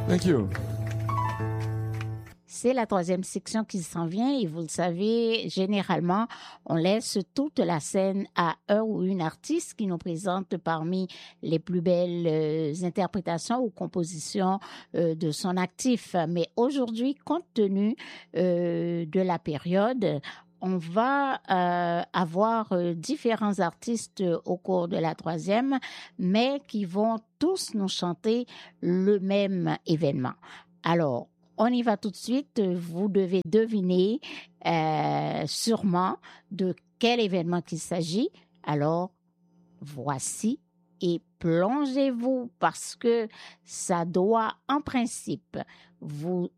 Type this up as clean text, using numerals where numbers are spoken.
Thank you. C'est la troisième section qui s'en vient et vous le savez, généralement, on laisse toute la scène à un ou une artiste qui nous présente parmi les plus belles interprétations ou compositions de son actif. Mais aujourd'hui, compte tenu de la période, on va avoir différents artistes au cours de la troisième, mais qui vont tous nous chanter le même événement. Alors, on y va tout de suite. Vous devez deviner sûrement de quel événement il s'agit. Alors, voici et plongez-vous parce que ça doit, en principe, vous